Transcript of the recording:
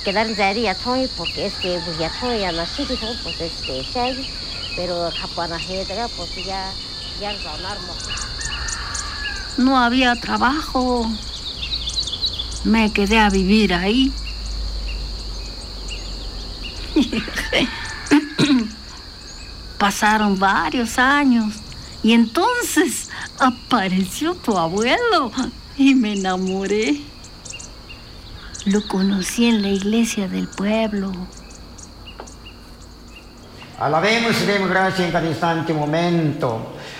Quedaría Tony porque es que pues ya Tony ya nací, pues Shaggy, pero Japanajedra pues ya no había trabajo. Me quedé a vivir ahí. Pasaron varios años y entonces apareció tu abuelo y me enamoré. Lo conocí en la iglesia del pueblo. Alabemos y demos gracias en cada instante, momento.